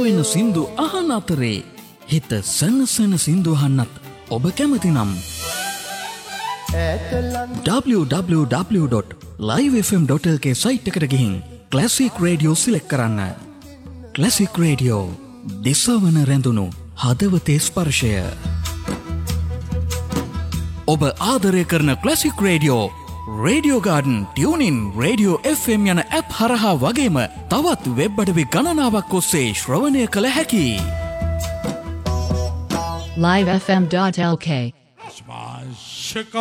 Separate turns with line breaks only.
වෙන සින්දු අහන අතරේ හිත සනසන සින්දු අහන්නත් ඔබ කැමති නම් www.livefm.lk සයිට් එකට ගිහින් ක්ලාසික් රේඩියෝ සිලෙක්ට් කරන්න. ක්ලාසික් රේඩියෝ දිසවන රැඳුණු හදවතේ ස්පර්ශය. ඔබ ආදරය කරන classic radio radio garden tuning radio FM යන ඇප් හරහා වගේම තවත් වෙබ් අඩවි ගණනාවක් ඔස්සේ ශ්‍රවණය කළ හැකි.
livefm.lk